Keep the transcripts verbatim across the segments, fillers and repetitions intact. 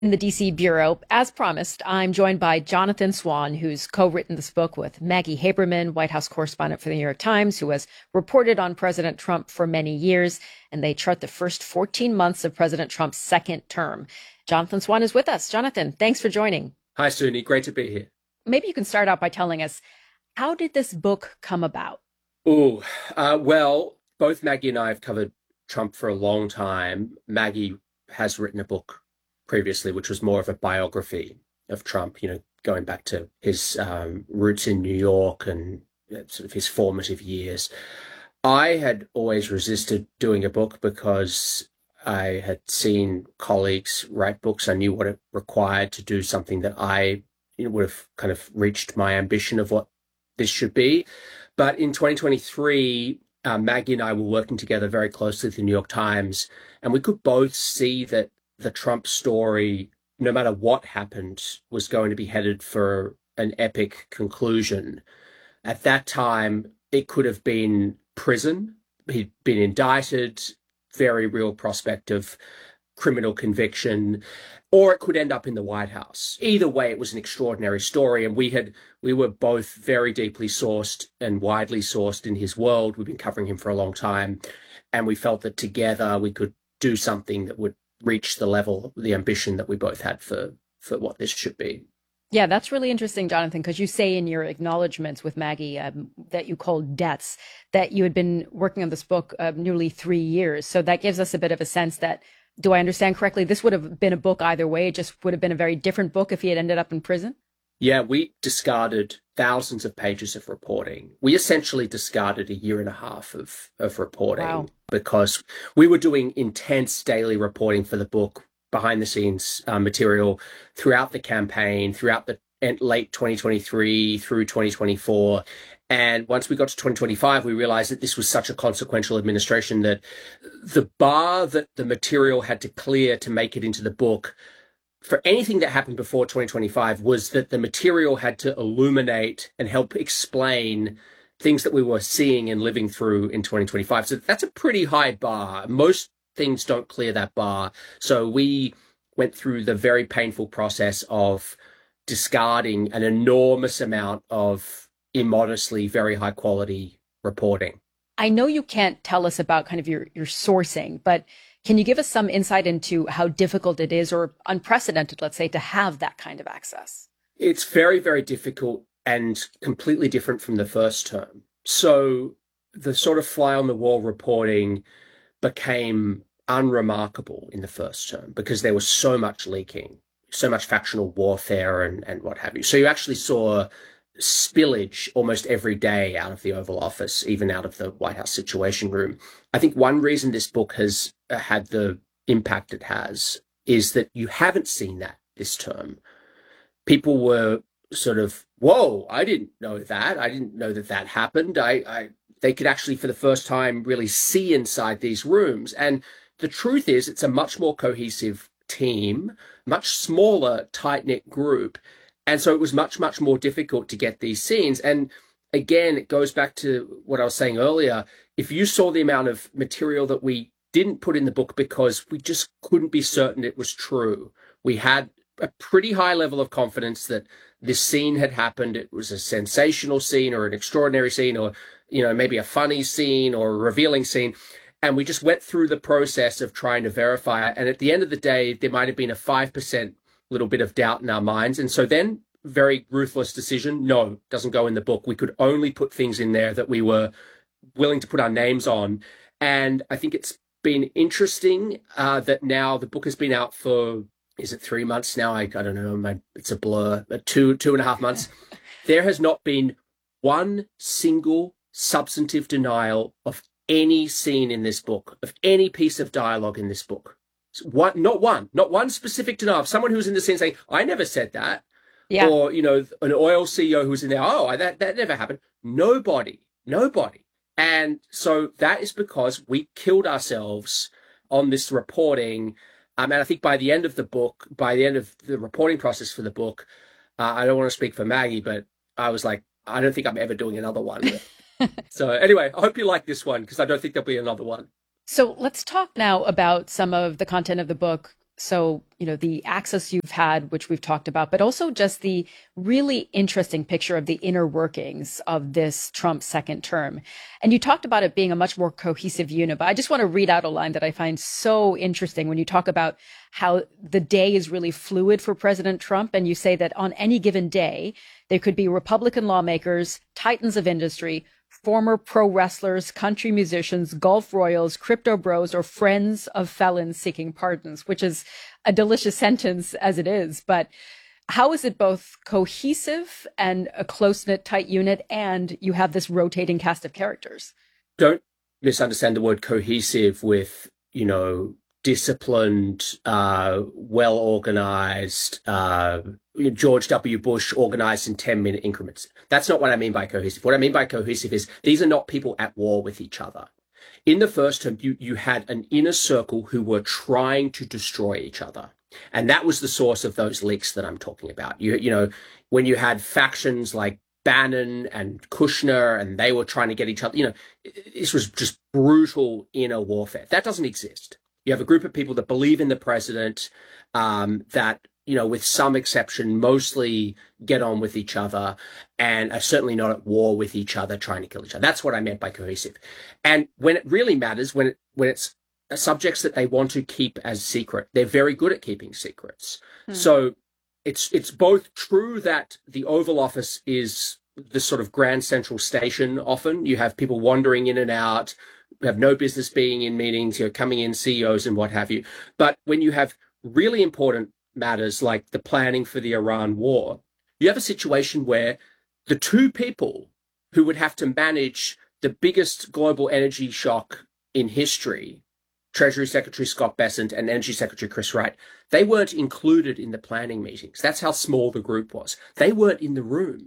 In the D C Bureau. As promised, I'm joined by Jonathan Swan, who's co-written this book with Maggie Haberman, White House correspondent for the New York Times, who has reported on President Trump for many years, and they chart the first fourteen months of President Trump's second term. Jonathan Swan is with us. Jonathan, thanks for joining. Hi, Suni. Great to be here. Maybe you can start out by telling us, how did this book come about? Oh, uh, well, both Maggie and I have covered Trump for a long time. Maggie has written a book previously, which was more of a biography of Trump, you know, going back to his um, roots in New York and uh, sort of his formative years. I had always resisted doing a book because I had seen colleagues write books. I knew what it required to do something that I you know, would have kind of reached my ambition of what this should be. But in twenty twenty-three, uh, Maggie and I were working together very closely with the New York Times, and we could both see that the Trump story, no matter what happened, was going to be headed for an epic conclusion. At that time, it could have been prison. He'd been indicted, very real prospect of criminal conviction, or it could end up in the White House. Either way, it was an extraordinary story, and we had we were both very deeply sourced and widely sourced in his world. We've been covering him for a long time, and we felt that together we could do something that would reach the level, the ambition that we both had for for what this should be. Yeah, that's really interesting, Jonathan, because you say in your acknowledgments with Maggie um, that you called debts, that you had been working on this book uh, nearly three years. So that gives us a bit of a sense that, do I understand correctly, this would have been a book either way. It just would have been a very different book if he had ended up in prison? Yeah, we discarded thousands of pages of reporting. We essentially discarded a year and a half of, of reporting. Wow. Because we were doing intense daily reporting for the book, behind the scenes uh, material throughout the campaign, throughout the late twenty twenty-three through twenty twenty-four. And once we got to twenty twenty-five, we realized that this was such a consequential administration that the bar that the material had to clear to make it into the book for anything that happened before twenty twenty-five was that the material had to illuminate and help explain things that we were seeing and living through in twenty twenty-five. So that's a pretty high bar. Most things don't clear that bar. So we went through the very painful process of discarding an enormous amount of immodestly very high quality reporting. I know you can't tell us about kind of your, your sourcing, but can you give us some insight into how difficult it is or unprecedented, let's say, to have that kind of access? It's very, very difficult and completely different from the first term. So the sort of fly on the wall reporting became unremarkable in the first term because there was so much leaking, so much factional warfare and, and what have you. So you actually saw spillage almost every day out of the Oval Office, even out of the White House Situation Room. I think one reason this book has uh, had the impact it has is that you haven't seen that this term. People were sort of, whoa, I didn't know that. I didn't know that that happened. I, I they could actually, for the first time, really see inside these rooms. And the truth is, it's a much more cohesive team, much smaller, tight-knit group. And so it was much, much more difficult to get these scenes. And again, it goes back to what I was saying earlier. If you saw the amount of material that we didn't put in the book because we just couldn't be certain it was true, we had a pretty high level of confidence that this scene had happened. It was a sensational scene or an extraordinary scene or, you know, maybe a funny scene or a revealing scene. And we just went through the process of trying to verify it. And at the end of the day, there might have been a five percent little bit of doubt in our minds. And so then, very ruthless decision, no, doesn't go in the book. We could only put things in there that we were willing to put our names on. And I think it's been interesting uh, that now the book has been out for, is it three months now? I, I don't know, my, it's a blur, uh, two, two and a half months. There has not been one single substantive denial of any scene in this book, of any piece of dialogue in this book. What, not one, not one specific denial of someone who's in the scene saying, I never said that. Yeah. Or, you know, an oil C E O who's in there, oh, that, that never happened. Nobody, nobody. And so that is because we killed ourselves on this reporting. Um, and I think by the end of the book, by the end of the reporting process for the book, uh, I don't want to speak for Maggie, but I was like, I don't think I'm ever doing another one. So anyway, I hope you like this one because I don't think there'll be another one. So let's talk now about some of the content of the book So, you know, the access you've had, which we've talked about, but also just the really interesting picture of the inner workings of this Trump second term. And you talked about it being a much more cohesive unit, but I just want to read out a line that I find so interesting when you talk about how the day is really fluid for President Trump. And you say that on any given day, there could be Republican lawmakers, titans of industry, former pro wrestlers, country musicians, golf royals, crypto bros, or friends of felons seeking pardons, which is a delicious sentence as it is. But how is it both cohesive and a close-knit, tight unit, and you have this rotating cast of characters? Don't misunderstand the word cohesive with, you know, disciplined, uh, well-organized, uh, George W. Bush organized in ten-minute increments. That's not what I mean by cohesive. What I mean by cohesive is these are not people at war with each other. In the first term, you, you had an inner circle who were trying to destroy each other. And that was the source of those leaks that I'm talking about. You, you know, when you had factions like Bannon and Kushner, and they were trying to get each other, you know, this was just brutal inner warfare. That doesn't exist. You have a group of people that believe in the president, um, that, you know, with some exception, mostly get on with each other and are certainly not at war with each other, trying to kill each other. That's what I meant by cohesive. And when it really matters, when it, when it's subjects that they want to keep as secret, they're very good at keeping secrets. Hmm. So it's it's both true that the Oval Office is the sort of grand central station. Often you have people wandering in and out, have no business being in meetings, you know, coming in, C E Os and what have you. But when you have really important matters like the planning for the Iran war, you have a situation where the two people who would have to manage the biggest global energy shock in history, Treasury Secretary Scott Bessent and Energy Secretary Chris Wright, they weren't included in the planning meetings. That's how small the group was. They weren't in the room.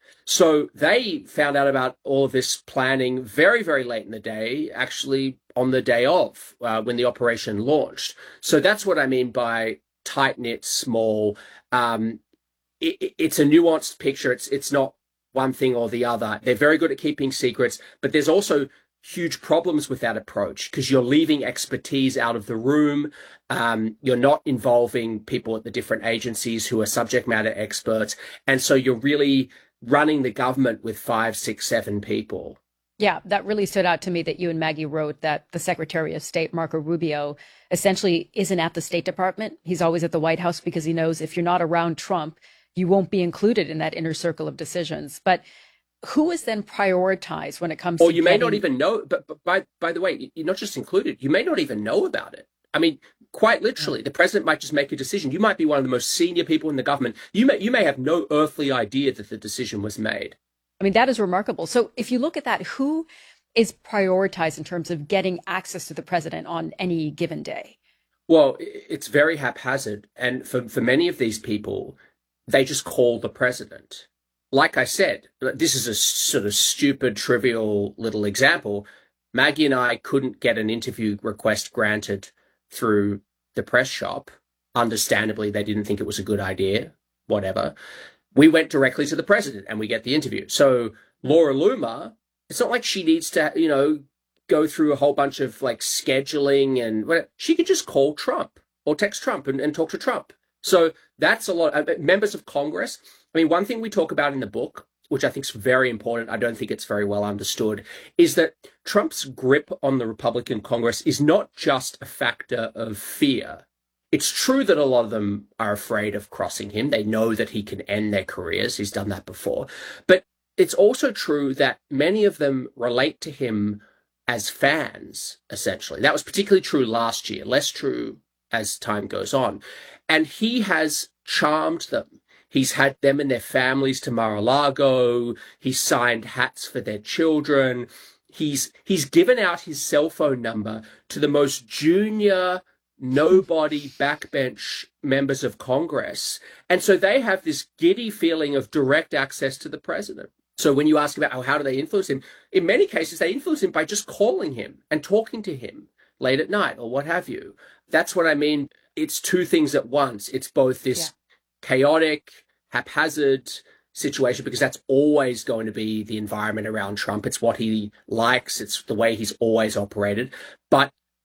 So they found out about all of this planning very, very late in the day, actually on the day of, uh, when the operation launched. So that's what I mean by tight-knit, small. Um, it, it's a nuanced picture. It's it's not one thing or the other. They're very good at keeping secrets, but there's also huge problems with that approach because you're leaving expertise out of the room. Um, you're not involving people at the different agencies who are subject matter experts. And so you're really running the government with five, six, seven people. Yeah, that really stood out to me that you and Maggie wrote that the Secretary of State, Marco Rubio, essentially isn't at the State Department. He's always at the White House because he knows if you're not around Trump, you won't be included in that inner circle of decisions. But who is then prioritized when it comes or to you may getting... not even know, but, but by, by the way, you're not just included, you may not even know about it. I mean, quite literally, the president might just make a decision. You might be one of the most senior people in the government. You may you may have no earthly idea that the decision was made. I mean, that is remarkable. So if you look at that, who is prioritized in terms of getting access to the president on any given day? Well, it's very haphazard. And for, for many of these people, they just call the president. Like I said, this is a sort of stupid, trivial little example. Maggie and I couldn't get an interview request granted through the press shop. Understandably, they didn't think it was a good idea, whatever. We went directly to the president and we get the interview. So Laura Loomer, it's not like she needs to, you know, go through a whole bunch of like scheduling and whatever. She could just call Trump or text Trump and, and talk to Trump. So that's a lot. Uh, members of Congress. I mean, one thing we talk about in the book, which I think is very important, I don't think it's very well understood, is that Trump's grip on the Republican Congress is not just a factor of fear. It's true that a lot of them are afraid of crossing him. They know that he can end their careers. He's done that before. But it's also true that many of them relate to him as fans, essentially. That was particularly true last year, less true as time goes on. And he has charmed them. He's had them and their families to Mar-a-Lago. He's signed hats for their children. He's he's given out his cell phone number to the most junior, nobody backbench members of Congress. And so they have this giddy feeling of direct access to the president. So when you ask about oh, how do they influence him, in many cases, they influence him by just calling him and talking to him late at night or what have you. That's what I mean. It's two things at once. It's both this yeah. chaotic, haphazard situation, because that's always going to be the environment around Trump. It's what he likes. It's the way he's always operated. But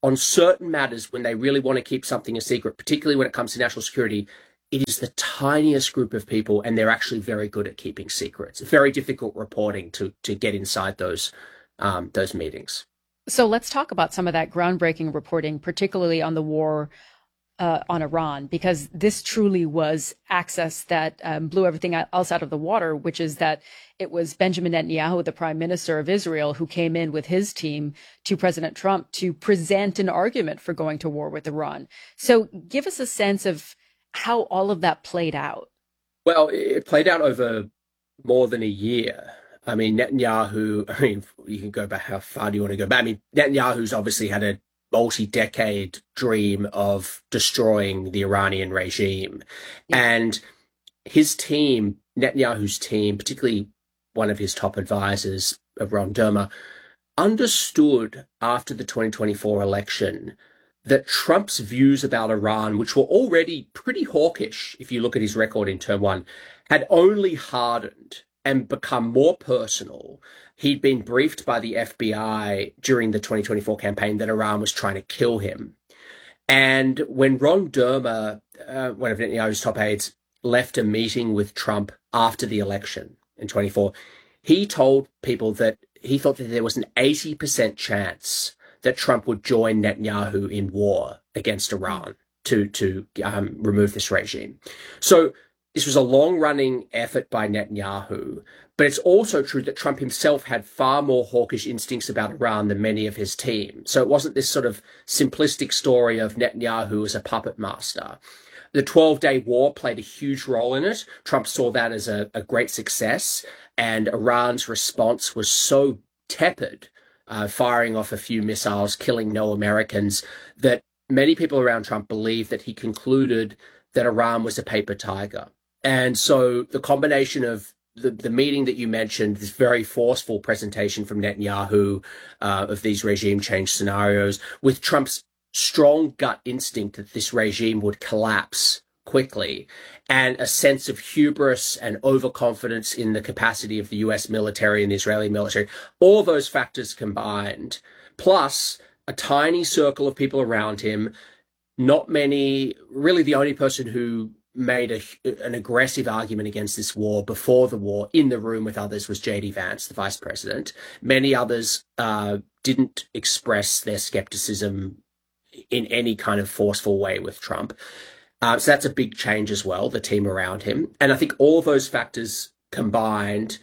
on certain matters, when they really want to keep something a secret, particularly when it comes to national security, it is the tiniest group of people, and they're actually very good at keeping secrets. Very difficult reporting to to get inside those um, those meetings. So let's talk about some of that groundbreaking reporting, particularly on the war uh, on Iran, because this truly was access that um, blew everything else out of the water, which is that it was Benjamin Netanyahu, the prime minister of Israel, who came in with his team to President Trump to present an argument for going to war with Iran. So give us a sense of how all of that played out. Well, it played out over more than a year. I mean, Netanyahu, I mean, you can go back, how far do you want to go back? I mean, Netanyahu's obviously had a multi-decade dream of destroying the Iranian regime. Yeah. And his team, Netanyahu's team, particularly one of his top advisors, Ron Dermer, understood after the twenty twenty-four election that Trump's views about Iran, which were already pretty hawkish, if you look at his record in term one, had only hardened and become more personal. He'd been briefed by the F B I during the twenty twenty-four campaign that Iran was trying to kill him. And when Ron Dermer, uh, one of Netanyahu's top aides, left a meeting with Trump after the election in twenty-four, he told people that he thought that there was an eighty percent chance that Trump would join Netanyahu in war against Iran to, to um, remove this regime. So this was a long-running effort by Netanyahu, but it's also true that Trump himself had far more hawkish instincts about Iran than many of his team. So it wasn't this sort of simplistic story of Netanyahu as a puppet master. The twelve-day war played a huge role in it. Trump saw that as a, a great success, and Iran's response was so tepid, uh, firing off a few missiles, killing no Americans, that many people around Trump believed that he concluded that Iran was a paper tiger. And so the combination of the, the meeting that you mentioned, this very forceful presentation from Netanyahu uh, of these regime change scenarios, with Trump's strong gut instinct that this regime would collapse quickly, and a sense of hubris and overconfidence in the capacity of the U S military and the Israeli military, all those factors combined, plus a tiny circle of people around him, not many, really the only person who made a, an aggressive argument against this war before the war in the room with others was J D Vance, the vice president. Many others uh, didn't express their skepticism in any kind of forceful way with Trump. Uh, so that's a big change as well, the team around him. And I think all of those factors combined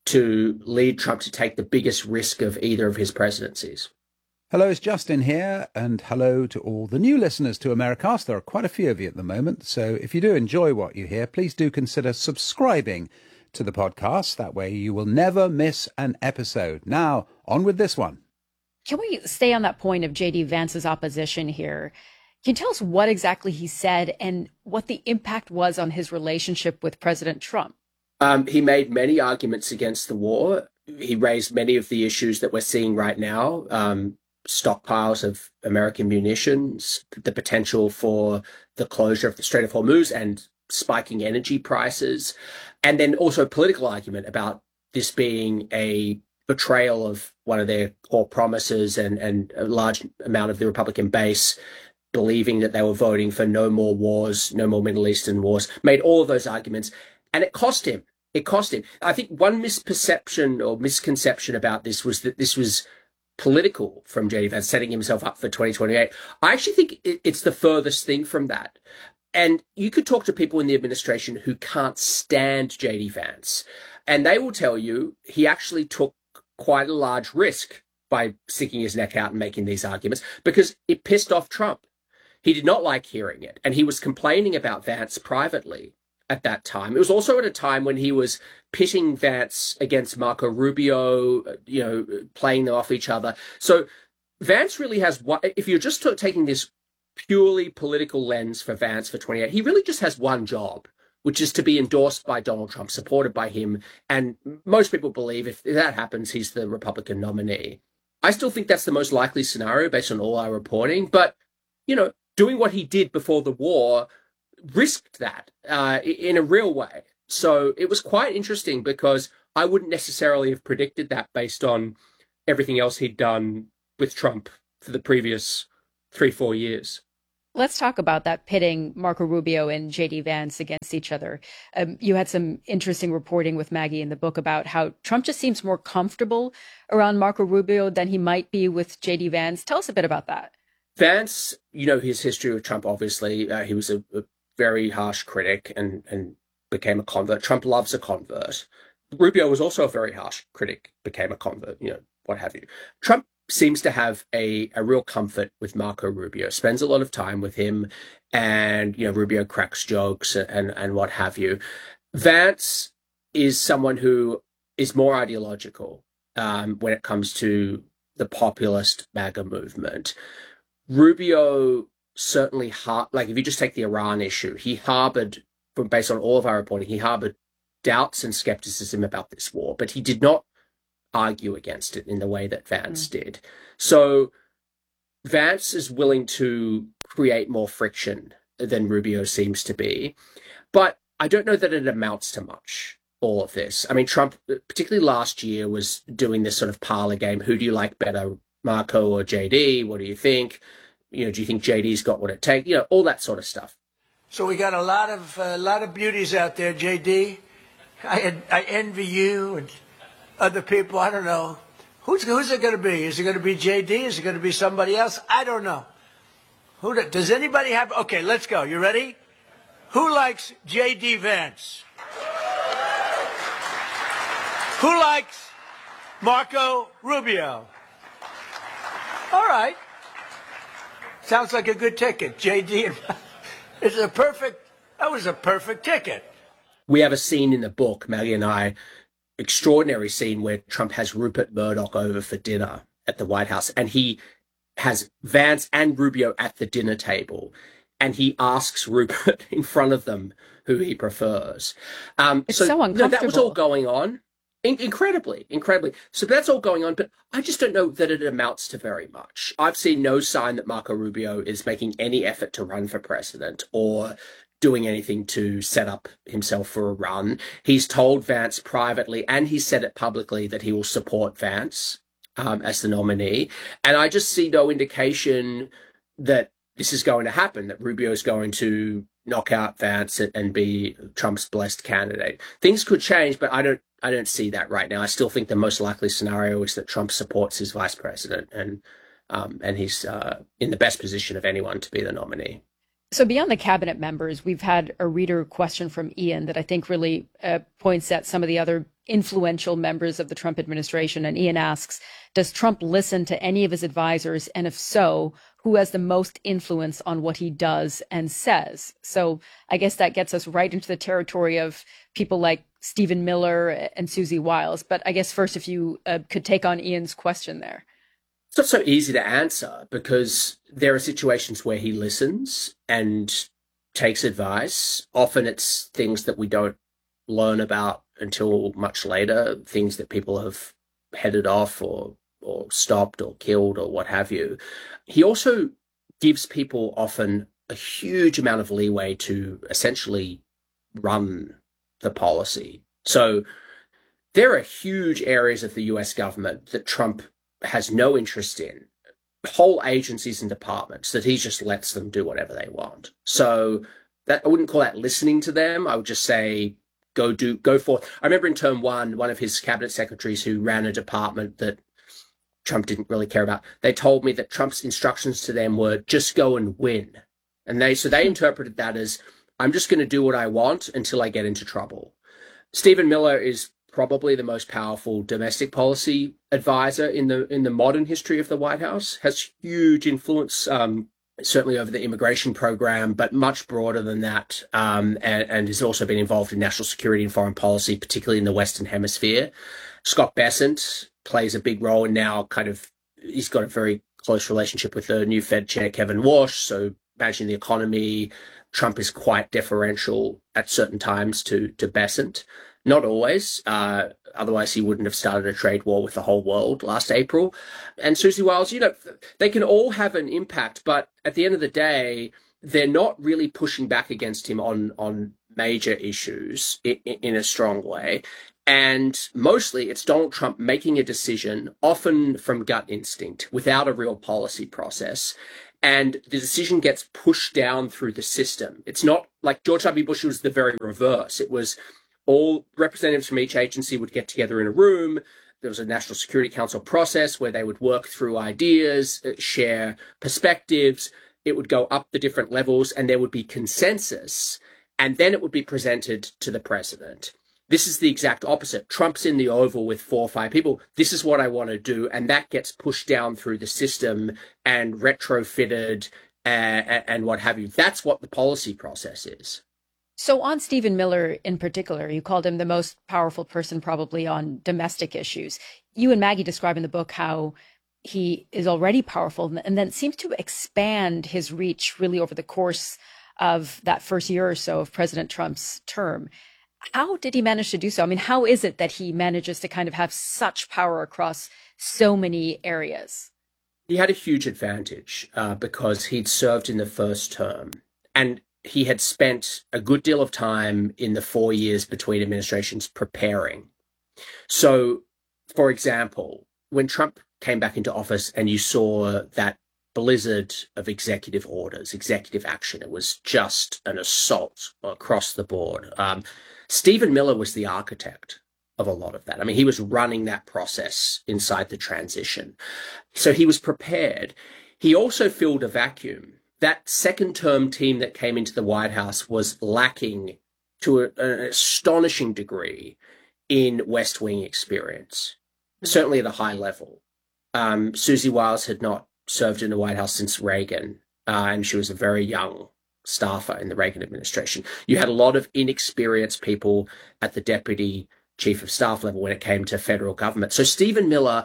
to lead Trump to take the biggest risk of either of his presidencies. Hello, it's Justin here, and hello to all the new listeners to Americast. There are quite a few of you at the moment, so if you do enjoy what you hear, please do consider subscribing to the podcast. That way you will never miss an episode. Now, on with this one. Can we stay on that point of J D Vance's opposition here? Can you tell us what exactly he said and what the impact was on his relationship with President Trump? Um, he made many arguments against the war. He raised many of the issues that we're seeing right now. Um, stockpiles of American munitions, the potential for the closure of the Strait of Hormuz and spiking energy prices, and then also a political argument about this being a betrayal of one of their core promises, and, and a large amount of the Republican base believing that they were voting for no more wars, no more Middle Eastern wars, made all of those arguments, and it cost him. It cost him. I think one misperception or misconception about this was that this was political from J D Vance, setting himself up for twenty twenty-eight. I actually think it's the furthest thing from that. And you could talk to people in the administration who can't stand J D Vance, and they will tell you he actually took quite a large risk by sticking his neck out and making these arguments, because it pissed off Trump. He did not like hearing it, and he was complaining about Vance privately at that time. It was also at a time when he was pitting Vance against Marco Rubio, you know, playing them off each other. So Vance really has one, if you're just taking this purely political lens for Vance for twenty-eight, he really just has one job, which is to be endorsed by Donald Trump, supported by him. And most people believe if that happens, he's the Republican nominee. I still think that's the most likely scenario based on all our reporting. But, you know, doing what he did before the war risked that uh, in a real way. So it was quite interesting, because I wouldn't necessarily have predicted that based on everything else he'd done with Trump for the previous three, four years. Let's talk about that pitting Marco Rubio and J D Vance against each other. Um, you had some interesting reporting with Maggie in the book about how Trump just seems more comfortable around Marco Rubio than he might be with J D Vance. Tell us a bit about that. Vance, you know, his history with Trump, obviously, uh, he was a, a very harsh critic and, and became a convert. Trump loves a convert. Rubio was also a very harsh critic, became a convert, you know, what have you. Trump seems to have a, a real comfort with Marco Rubio, spends a lot of time with him, and, you know, Rubio cracks jokes and, and what have you. Vance is someone who is more ideological um, when it comes to the populist MAGA movement. Rubio certainly, har- like if you just take the Iran issue, he harbored, from based on all of our reporting, he harbored doubts and skepticism about this war, but he did not argue against it in the way that Vance mm. did. So Vance is willing to create more friction than Rubio seems to be, but I don't know that it amounts to much, all of this. I mean, Trump, particularly last year, was doing this sort of parlor game. Who do you like better, Marco or J D? What do you think? You know, do you think J D's got what it takes? You know, all that sort of stuff. So we got a lot of a uh, lot of beauties out there, J D. I I envy you and other people. I don't know. Who's who's it going to be? Is it going to be J D? Is it going to be somebody else? I don't know. Who does anybody have? Okay, let's go. You ready? Who likes J D Vance? Who likes Marco Rubio? All right. Sounds like a good ticket. J D and it's a perfect, that was a perfect ticket. We have a scene in the book, Maggie and I, extraordinary scene where Trump has Rupert Murdoch over for dinner at the White House, and he has Vance and Rubio at the dinner table, and he asks Rupert in front of them who he prefers. Um, it's so, so uncomfortable. No, that was all going on. In- incredibly, incredibly. So that's all going on, but I just don't know that it amounts to very much. I've seen no sign that Marco Rubio is making any effort to run for president or doing anything to set up himself for a run. He's told Vance privately, and he said it publicly, that he will support Vance um, as the nominee. And I just see no indication that this is going to happen, that Rubio is going to knock out Vance and be Trump's blessed candidate. Things could change, but I don't I don't see that right now. I still think the most likely scenario is that Trump supports his vice president, and um, and he's uh, in the best position of anyone to be the nominee. So beyond the cabinet members, we've had a reader question from Ian that I think really uh, points at some of the other influential members of the Trump administration. And Ian asks, does Trump listen to any of his advisors? And if so, who has the most influence on what he does and says? So I guess that gets us right into the territory of people like Stephen Miller and Susie Wiles. But I guess first, if you uh, could take on Ian's question there. It's not so easy to answer, because there are situations where he listens and takes advice. Often it's things that we don't learn about until much later, things that people have headed off or or stopped or killed or what have you. He also gives people often a huge amount of leeway to essentially run the policy. So there are huge areas of the U S government that Trump has no interest in, whole agencies and departments that he just lets them do whatever they want. So that I wouldn't call that listening to them. I would just say, go do, go forth. I remember in term one, one of his cabinet secretaries who ran a department that Trump didn't really care about, they told me that Trump's instructions to them were just go and win. And they, so they interpreted that as, I'm just going to do what I want until I get into trouble. Stephen Miller is probably the most powerful domestic policy advisor in the in the modern history of the White House, has huge influence, um, certainly over the immigration program, but much broader than that, um, and, and has also been involved in national security and foreign policy, particularly in the Western Hemisphere. Scott Bessent plays a big role, and now kind of he's got a very close relationship with the new Fed chair, Kevin Walsh, so managing the economy. Trump is quite deferential at certain times to to Bessent. Not always. Uh, otherwise, he wouldn't have started a trade war with the whole world last April. And Susie Wiles, you know, they can all have an impact, but at the end of the day, they're not really pushing back against him on, on major issues in, in a strong way. And mostly it's Donald Trump making a decision, often from gut instinct, without a real policy process. And the decision gets pushed down through the system. It's not like George W. Bush was the very reverse. It was all representatives from each agency would get together in a room. There was a National Security Council process where they would work through ideas, share perspectives. It would go up the different levels and there would be consensus. And then it would be presented to the president. This is the exact opposite. Trump's in the Oval with four or five people. This is what I want to do. And that gets pushed down through the system and retrofitted and, and what have you. That's what the policy process is. So on Stephen Miller in particular, you called him the most powerful person probably on domestic issues. You and Maggie describe in the book how he is already powerful and then seems to expand his reach really over the course of that first year or so of President Trump's term. How did he manage to do so? I mean, how is it that he manages to kind of have such power across so many areas? He had a huge advantage uh, because he'd served in the first term and he had spent a good deal of time in the four years between administrations preparing. So, for example, when Trump came back into office and you saw that blizzard of executive orders, executive action, it was just an assault across the board. Um, Stephen Miller was the architect of a lot of that. I mean, he was running that process inside the transition. So he was prepared. He also filled a vacuum. That second term team that came into the White House was lacking to a, an astonishing degree in West Wing experience, certainly at a high level. Um, Susie Wiles had not served in the White House since Reagan, uh, and she was a very young staffer in the Reagan administration. You had a lot of inexperienced people at the deputy chief of staff level when it came to federal government. So Stephen Miller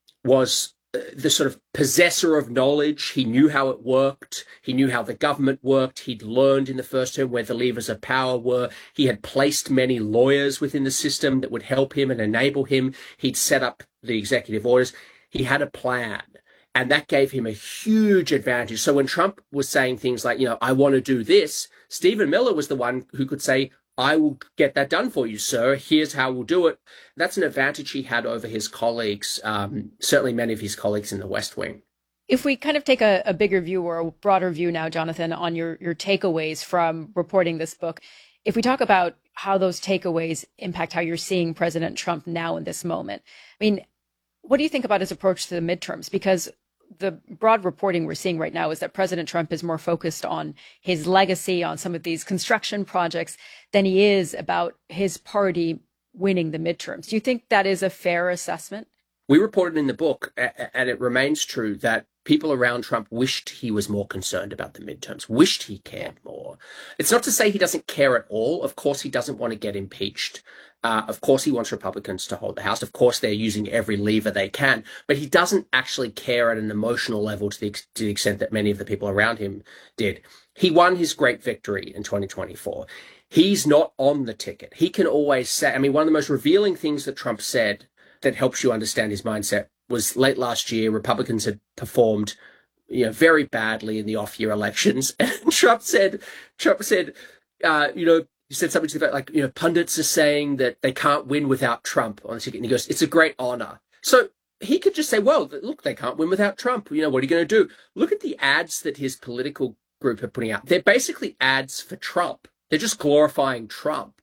was the sort of possessor of knowledge. He knew how it worked. He knew how the government worked. He'd learned in the first term where the levers of power were. He had placed many lawyers within the system that would help him and enable him. He'd set up the executive orders. He had a plan. And that gave him a huge advantage. So when Trump was saying things like, you know, I want to do this, Stephen Miller was the one who could say, I will get that done for you, sir. Here's how we'll do it. That's an advantage he had over his colleagues, um, certainly many of his colleagues in the West Wing. If we kind of take a, a bigger view or a broader view now, Jonathan, on your, your takeaways from reporting this book, if we talk about how those takeaways impact how you're seeing President Trump now in this moment, I mean, what do you think about his approach to the midterms? Because the broad reporting we're seeing right now is that President Trump is more focused on his legacy, on some of these construction projects, than he is about his party winning the midterms. Do you think that is a fair assessment? We reported in the book, and it remains true, that people around Trump wished he was more concerned about the midterms, wished he cared more. It's not to say he doesn't care at all. Of course, he doesn't want to get impeached. Uh, of course, he wants Republicans to hold the House. Of course, they're using every lever they can. But he doesn't actually care at an emotional level to the, to the extent that many of the people around him did. He won his great victory in twenty twenty-four. He's not on the ticket. He can always say, I mean, one of the most revealing things that Trump said that helps you understand his mindset was late last year, Republicans had performed, you know, very badly in the off-year elections. And Trump said, Trump said, uh, you know, he said something to the effect like, you know, pundits are saying that they can't win without Trump on the ticket. And he goes, it's a great honor. So he could just say, well, look, they can't win without Trump. You know, what are you going to do? Look at the ads that his political group are putting out. They're basically ads for Trump. They're just glorifying Trump.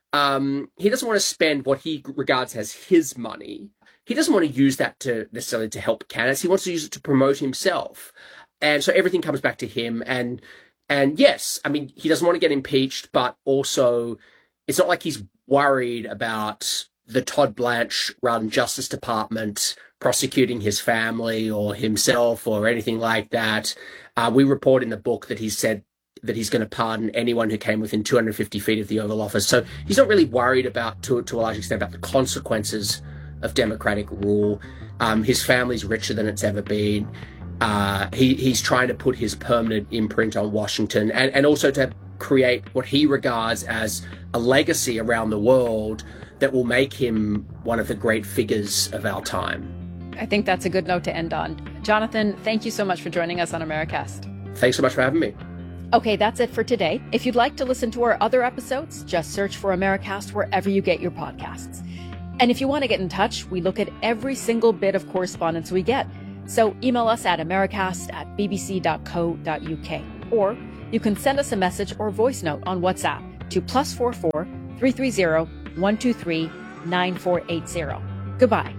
Um, he doesn't want to spend what he regards as his money. He doesn't want to use that to necessarily to help candidates. He wants to use it to promote himself. And so everything comes back to him. And And yes, I mean, he doesn't want to get impeached, but also it's not like he's worried about the Todd Blanche run Justice Department prosecuting his family or himself or anything like that. Uh, we report in the book that he said that he's going to pardon anyone who came within two hundred fifty feet of the Oval Office. So he's not really worried about, to, to a large extent, about the consequences of democratic rule. Um, his family's richer than it's ever been. Uh, he, he's trying to put his permanent imprint on Washington and, and also to create what he regards as a legacy around the world that will make him one of the great figures of our time. I think that's a good note to end on. Jonathan, thank you so much for joining us on Americast. Thanks so much for having me. Okay, that's it for today. If you'd like to listen to our other episodes, just search for Americast wherever you get your podcasts. And if you want to get in touch, we look at every single bit of correspondence we get. So email us at americast at b b c dot co dot u k, or you can send us a message or voice note on WhatsApp to plus four four three three zero one two three nine four eight zero. Goodbye.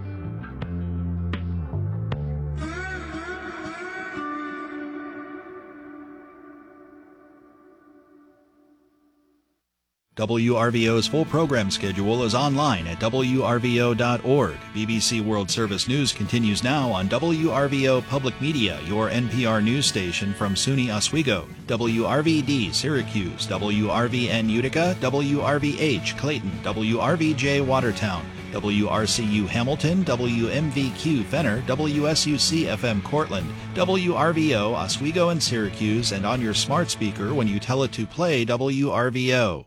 W R V O's full program schedule is online at w r v o dot org. B B C World Service News continues now on W R V O Public Media, your N P R news station from SUNY Oswego, W R V D Syracuse, W R V N Utica, W R V H Clayton, W R V J Watertown, W R C U Hamilton, W M V Q Fenner, W S U C F M Cortland, W R V O Oswego and Syracuse, and on your smart speaker when you tell it to play W R V O.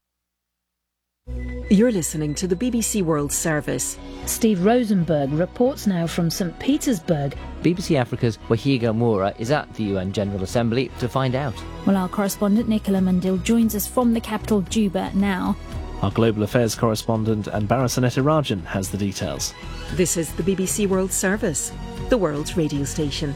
You're listening to the B B C World Service. Steve Rosenberg reports now from Saint Petersburg. B B C Africa's Wahiga Moura is at the U N General Assembly to find out. Well, our correspondent Nicola Mandil joins us from the capital, Juba, now. Our global affairs correspondent Anbara Sanetarajan has the details. This is the B B C World Service, the world's radio station.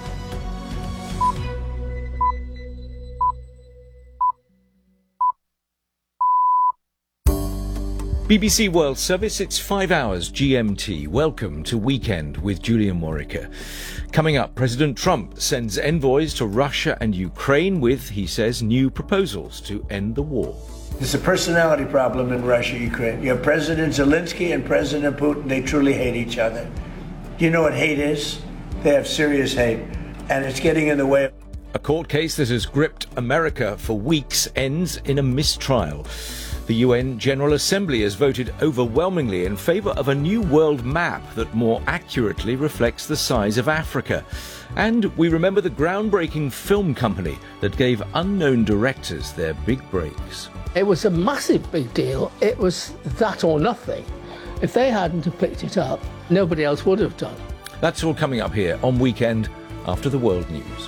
B B C World Service, it's five hours G M T. Welcome to Weekend with Julian Morica. Coming up, President Trump sends envoys to Russia and Ukraine with, he says, new proposals to end the war. There's a personality problem in Russia, Ukraine. You have President Zelensky and President Putin. They truly hate each other. Do you know what hate is? They have serious hate, and it's getting in the way. A court case that has gripped America for weeks ends in a mistrial. The U N General Assembly has voted overwhelmingly in favour of a new world map that more accurately reflects the size of Africa. And we remember the groundbreaking film company that gave unknown directors their big breaks. It was a massive big deal. It was that or nothing. If they hadn't have picked it up, nobody else would have done. That's all coming up here on Weekend after the World News.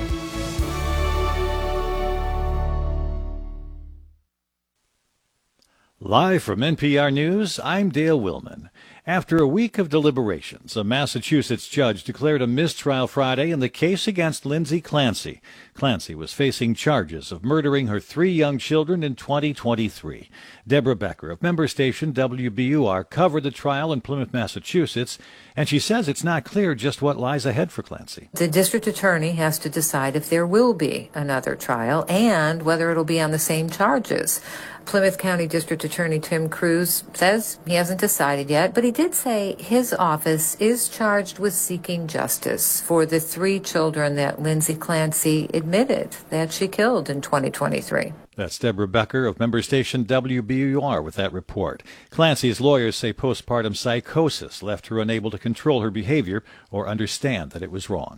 Live from N P R News, I'm Dale Willman. After a week of deliberations, a Massachusetts judge declared a mistrial Friday in the case against Lindsay Clancy. Clancy was facing charges of murdering her three young children in twenty twenty-three. Deborah Becker of member station W B U R covered the trial in Plymouth, Massachusetts, and she says it's not clear just what lies ahead for Clancy. The district attorney has to decide if there will be another trial and whether it'll be on the same charges. Plymouth County District Attorney Tim Cruz says he hasn't decided yet, but he did say his office is charged with seeking justice for the three children that Lindsay Clancy admitted that she killed in twenty twenty-three. That's Deborah Becker of member station W B U R with that report. Clancy's lawyers say postpartum psychosis left her unable to control her behavior or understand that it was wrong.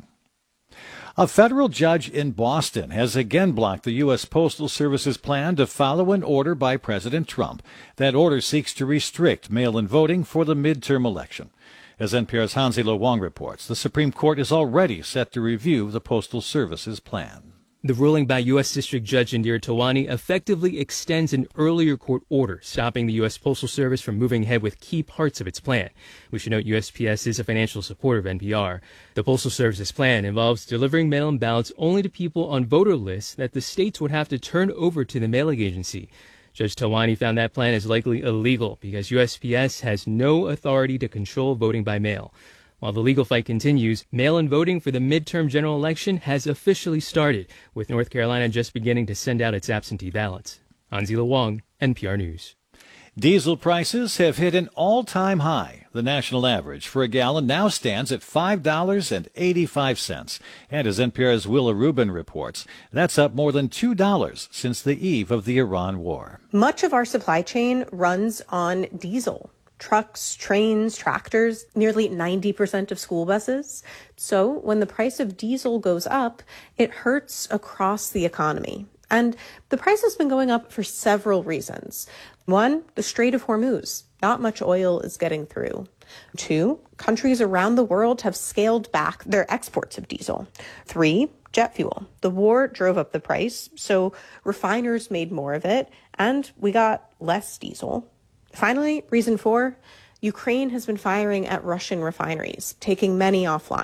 A federal judge in Boston has again blocked the U S Postal Service's plan to follow an order by President Trump. That order seeks to restrict mail-in voting for the midterm election. As N P R's Hansi Lo Wang reports, the Supreme Court is already set to review the Postal Service's plan. The ruling by U S District Judge Indira Tawani effectively extends an earlier court order stopping the U S Postal Service from moving ahead with key parts of its plan. We should note U S P S is a financial supporter of N P R. The Postal Service's plan involves delivering mail-in ballots only to people on voter lists that the states would have to turn over to the mailing agency. Judge Tawani found that plan is likely illegal because U S P S has no authority to control voting by mail. While the legal fight continues, mail-in voting for the midterm general election has officially started, with North Carolina just beginning to send out its absentee ballots. Hansi Lo Wang, N P R News. Diesel prices have hit an all-time high. The national average for a gallon now stands at five dollars and eighty-five cents. And as N P R's Willa Rubin reports, that's up more than two dollars since the eve of the Iran war. Much of our supply chain runs on diesel. Trucks, trains, tractors, nearly ninety percent of school buses. So when the price of diesel goes up, it hurts across the economy. And the price has been going up for several reasons. One, the Strait of Hormuz. Not much oil is getting through. Two, countries around the world have scaled back their exports of diesel. Three, jet fuel. The war drove up the price, so refiners made more of it, and we got less diesel. Finally, reason four, Ukraine has been firing at Russian refineries, taking many offline.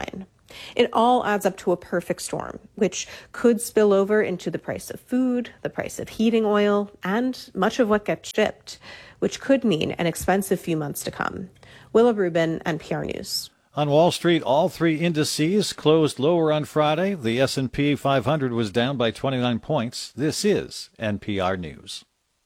It all adds up to a perfect storm, which could spill over into the price of food, the price of heating oil, and much of what gets shipped, which could mean an expensive few months to come. Willa Rubin, N P R News. On Wall Street, all three indices closed lower on Friday. The S and P five hundred was down by twenty-nine points. This is N P R News.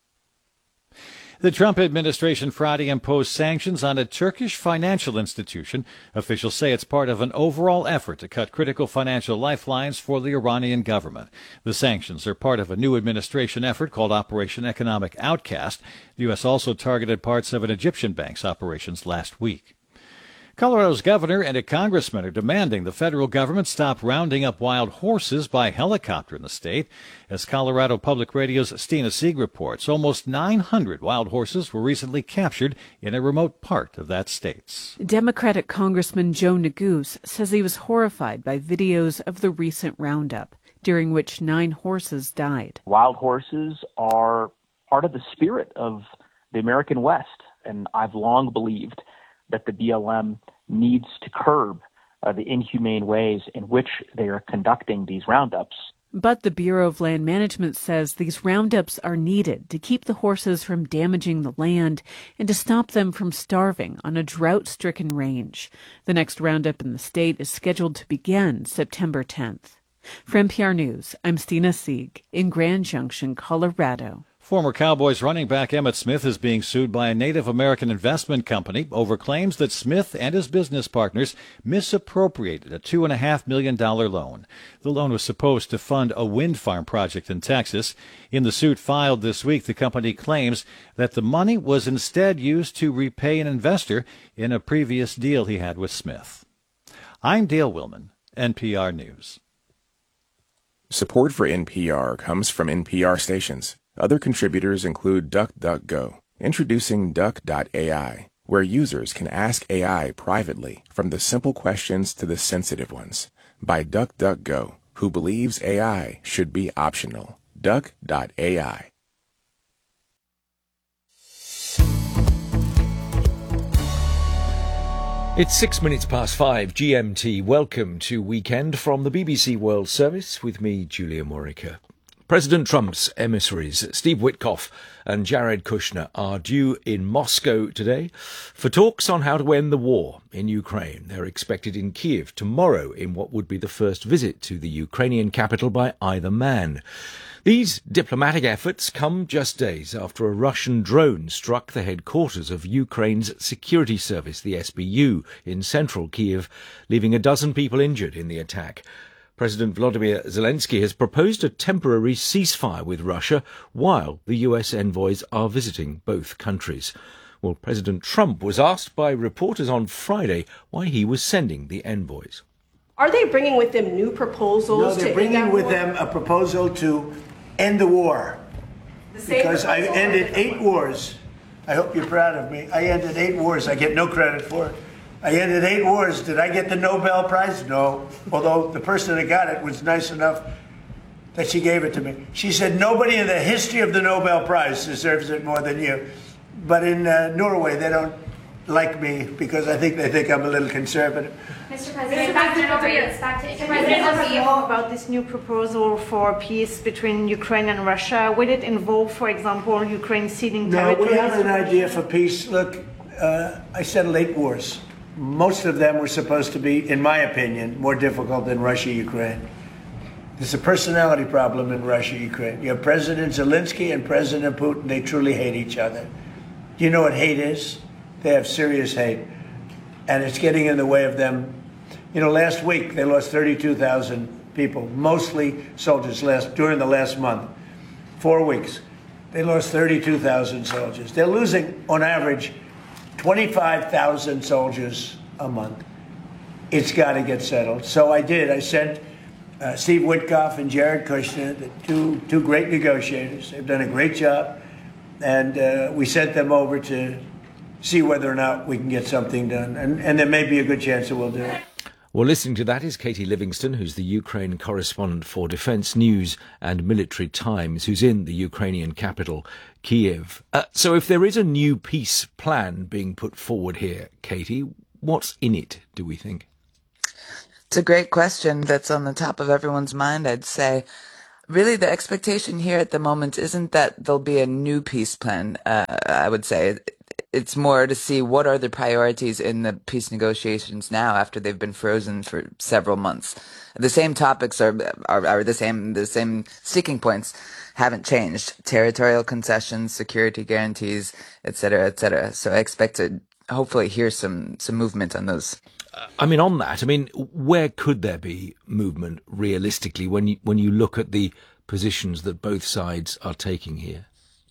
The Trump administration Friday imposed sanctions on a Turkish financial institution. Officials say it's part of an overall effort to cut critical financial lifelines for the Iranian government. The sanctions are part of a new administration effort called Operation Economic Outcast. The U S also targeted parts of an Egyptian bank's operations last week. Colorado's governor and a congressman are demanding the federal government stop rounding up wild horses by helicopter in the state. As Colorado Public Radio's Stina Sieg reports, almost nine hundred wild horses were recently captured in a remote part of that state. Democratic Congressman Joe Neguse says he was horrified by videos of the recent roundup, during which nine horses died. Wild horses are part of the spirit of the American West, and I've long believed that the B L M needs to curb uh, the inhumane ways in which they are conducting these roundups. But the Bureau of Land Management says these roundups are needed to keep the horses from damaging the land and to stop them from starving on a drought-stricken range. The next roundup in the state is scheduled to begin September tenth. For N P R News, I'm Stina Sieg in Grand Junction, Colorado. Former Cowboys running back Emmitt Smith is being sued by a Native American investment company over claims that Smith and his business partners misappropriated a two point five million dollars loan. The loan was supposed to fund a wind farm project in Texas. In the suit filed this week, the company claims that the money was instead used to repay an investor in a previous deal he had with Smith. I'm Dale Willman, N P R News. Support for N P R comes from N P R stations. Other contributors include DuckDuckGo, introducing Duck dot A I, where users can ask A I privately from the simple questions to the sensitive ones, by DuckDuckGo, who believes A I should be optional. Duck dot A I. It's six minutes past five G M T. Welcome to Weekend from the B B C World Service with me, Julia Morica. President Trump's emissaries, Steve Witkoff and Jared Kushner, are due in Moscow today for talks on how to end the war in Ukraine. They're expected in Kyiv tomorrow in what would be the first visit to the Ukrainian capital by either man. These diplomatic efforts come just days after a Russian drone struck the headquarters of Ukraine's security service, the S B U, in central Kyiv, leaving a dozen people injured in the attack. President Volodymyr Zelensky has proposed a temporary ceasefire with Russia while the U S envoys are visiting both countries. Well, President Trump was asked by reporters on Friday why he was sending the envoys. Are they bringing with them new proposals? No, they're to bringing end with war? them a proposal to end the war. The same because I proposal? ended eight wars. I hope you're proud of me. I ended eight wars. I get no credit for it. I ended eight wars. Did I get the Nobel Prize? No. Although the person that got it was nice enough that she gave it to me. She said, nobody in the history of the Nobel Prize deserves it more than you. But in uh, Norway, they don't like me because I think they think I'm a little conservative. Mister President, back to Norway. Back to Mister President, about this new proposal for peace between Ukraine and Russia. Would it involve, for example, Ukraine ceding No, territories? we have an idea for peace. Look, uh, I settled eight wars. Most of them were supposed to be, in my opinion, more difficult than Russia-Ukraine. There's a personality problem in Russia-Ukraine. You have President Zelensky and President Putin. They truly hate each other. Do you know what hate is? They have serious hate. And it's getting in the way of them. You know, last week they lost thirty-two thousand people, mostly soldiers, last during the last month. Four weeks. They lost thirty-two thousand soldiers. They're losing, on average, twenty-five thousand soldiers a month. It's got to get settled. So I did. I sent uh, Steve Witkoff and Jared Kushner, the two, two great negotiators. They've done a great job. And uh, we sent them over to see whether or not we can get something done. And, and there may be a good chance that we'll do it. Well, listening to that is Katie Livingston, who's the Ukraine correspondent for Defence News and Military Times, who's in the Ukrainian capital, Kyiv. Uh, so if there is a new peace plan being put forward here, Katie, what's in it, do we think? It's a great question that's on the top of everyone's mind, I'd say. Really, the expectation here at the moment isn't that there'll be a new peace plan, uh, I would say. It's more to see what are the priorities in the peace negotiations now after they've been frozen for several months. The same topics are are, are the same the same sticking points haven't changed. Territorial concessions, security guarantees, et cetera, et cetera. So I expect to hopefully hear some, some movement on those. I mean, on that, I mean, where could there be movement realistically when you, when you look at the positions that both sides are taking here?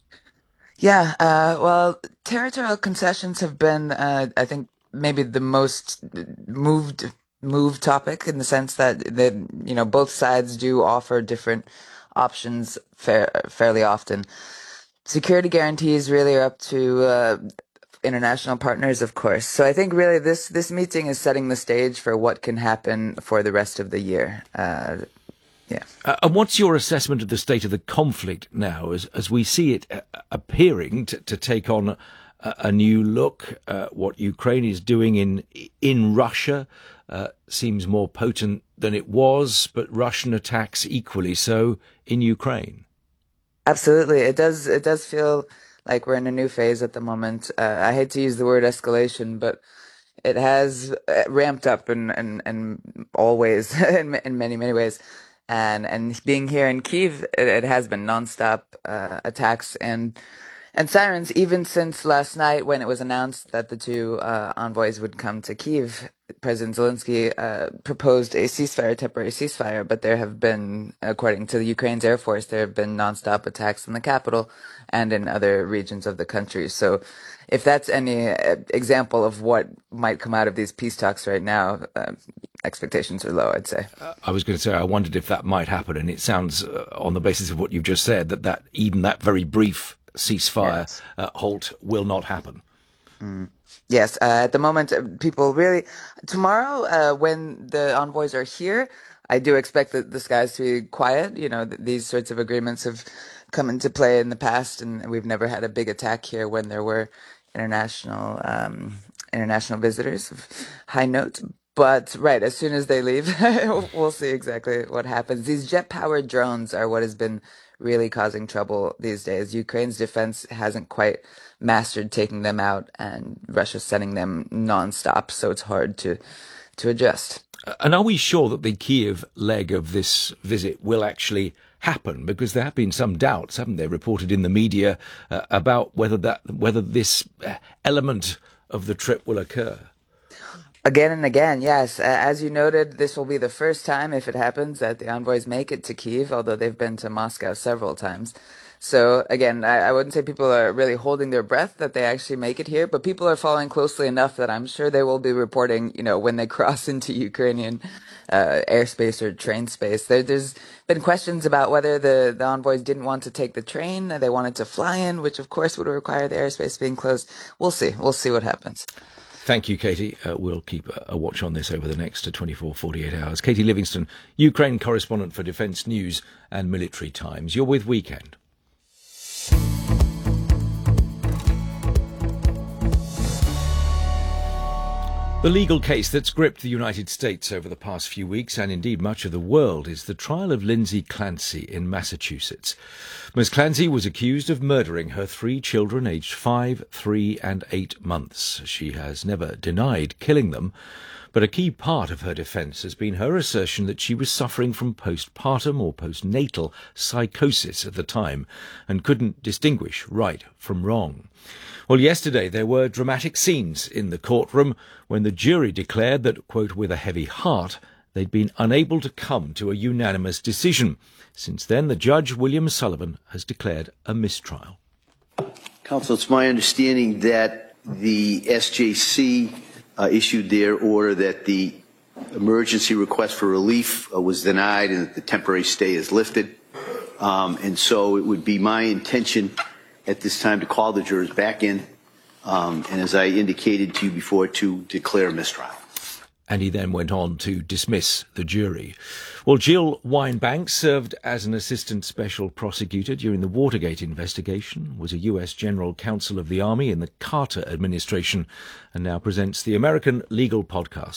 Yeah, uh, well, territorial concessions have been, uh, I think, maybe the most moved moved topic in the sense that, that you know, both sides do offer different options fair, fairly often. Security guarantees really are up to uh, international partners, of course. So I think really this, this meeting is setting the stage for what can happen for the rest of the year. Uh, yeah. Uh, and what's your assessment of the state of the conflict now as, as we see it uh, appearing to, to take on a, a new look? Uh, what Ukraine is doing in, in Russia uh, seems more potent than it was, but Russian attacks equally so in Ukraine. Absolutely. It does, it does feel like we're in a new phase at the moment. Uh, I hate to use the word escalation, but it has ramped up in, in, in all ways, in, in many, many ways. And, and being here in Kyiv, it, it has been nonstop, uh, attacks and, and sirens, even since last night when it was announced that the two, uh, envoys would come to Kyiv. President Zelensky, uh, proposed a ceasefire, a temporary ceasefire, but there have been, according to the Ukraine's Air Force, there have been nonstop attacks in the capital and in other regions of the country. So if that's any uh, example of what might come out of these peace talks right now, uh, expectations are low, I'd say. Uh, I was going to say, I wondered if that might happen, and it sounds, uh, on the basis of what you've just said, that, that even that very brief ceasefire yes. uh, halt will not happen. Mm. Yes, uh, at the moment, uh, people really... Tomorrow, uh, when the envoys are here, I do expect the, the skies to be quiet. You know, th- these sorts of agreements have come into play in the past, and we've never had a big attack here when there were international um, international visitors of high note. But, right, as soon as they leave, we'll see exactly what happens. These jet-powered drones are what has been really causing trouble these days. Ukraine's defense hasn't quite mastered taking them out, and Russia's sending them nonstop, so it's hard to to adjust. And are we sure that the Kyiv leg of this visit will actually happen? Because there have been some doubts, haven't there, reported in the media uh, about whether that whether this element of the trip will occur. Again and again, yes. Uh, as you noted, this will be the first time, if it happens, that the envoys make it to Kyiv, although they've been to Moscow several times. So, again, I, I wouldn't say people are really holding their breath that they actually make it here, but people are following closely enough that I'm sure they will be reporting, you know, when they cross into Ukrainian uh, airspace or train space. There, there's been questions about whether the, the envoys didn't want to take the train, they wanted to fly in, which of course would require the airspace being closed. We'll see. We'll see what happens. Thank you, Katie. Uh, we'll keep a, a watch on this over the next twenty-four, forty-eight hours. Katie Livingston, Ukraine correspondent for Defence News and Military Times. You're with Weekend. The legal case that's gripped the United States over the past few weeks, and indeed much of the world, is the trial of Lindsay Clancy in Massachusetts. Miss Clancy was accused of murdering her three children aged five, three and eight months. She has never denied killing them, but a key part of her defence has been her assertion that she was suffering from postpartum or postnatal psychosis at the time and couldn't distinguish right from wrong. Well, yesterday there were dramatic scenes in the courtroom when the jury declared that, quote, with a heavy heart, they'd been unable to come to a unanimous decision. Since then, the judge, William Sullivan, has declared a mistrial. Counsel, it's my understanding that the S J C uh, issued their order that the emergency request for relief uh, was denied and that the temporary stay is lifted. Um, and so it would be my intention at this time to call the jurors back in, um, and as I indicated to you before, to declare a mistrial. And he then went on to dismiss the jury. Well, Jill Wine-Banks served as an assistant special prosecutor during the Watergate investigation, was a U S General Counsel of the Army in the Carter administration, and now presents the American Legal Podcast.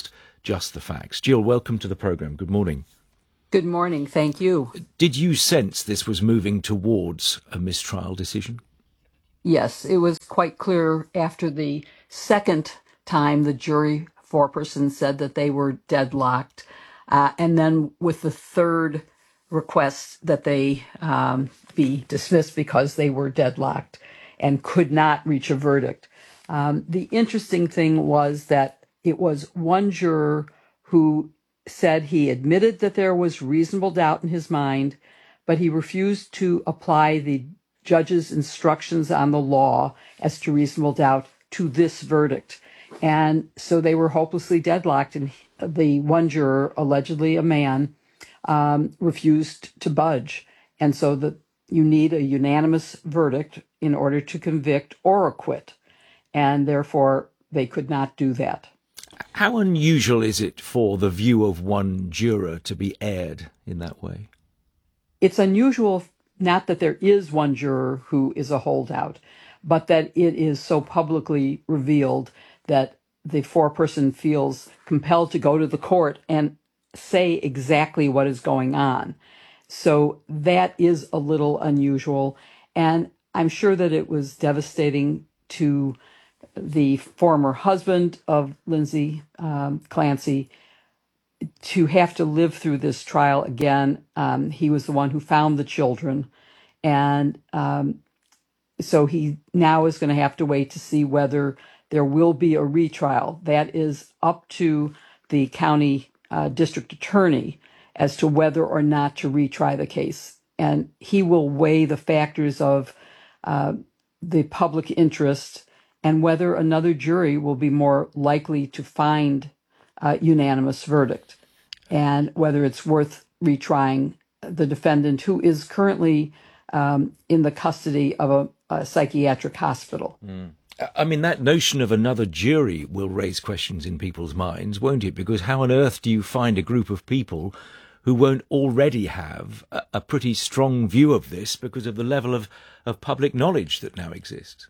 Just the Facts. Jill, welcome to the programme. Good morning. Good morning. Thank you. Did you sense this was moving towards a mistrial decision? Yes, it was quite clear after the second time the jury foreperson said that they were deadlocked. Uh, and then with the third request that they um, be dismissed because they were deadlocked and could not reach a verdict. Um, the interesting thing was that it was one juror who said he admitted that there was reasonable doubt in his mind, but he refused to apply the judge's instructions on the law as to reasonable doubt to this verdict. And so they were hopelessly deadlocked, and the one juror, allegedly a man, um, refused to budge. And so the, you need a unanimous verdict in order to convict or acquit, and therefore they could not do that. How unusual is it for the view of one juror to be aired in that way? It's unusual, not that there is one juror who is a holdout, but that it is so publicly revealed that the foreperson feels compelled to go to the court and say exactly what is going on. So that is a little unusual, and I'm sure that it was devastating to the former husband of Lindsay um, Clancy to have to live through this trial again. Um, he was the one who found the children, and um, so he now is going to have to wait to see whether there will be a retrial. That is up to the county uh, district attorney as to whether or not to retry the case. And he will weigh the factors of uh, the public interest and whether another jury will be more likely to find a unanimous verdict, and whether it's worth retrying the defendant, who is currently um, in the custody of a, a psychiatric hospital. Mm. I mean, that notion of another jury will raise questions in people's minds, won't it? Because how on earth do you find a group of people who won't already have a, a pretty strong view of this because of the level of, of public knowledge that now exists?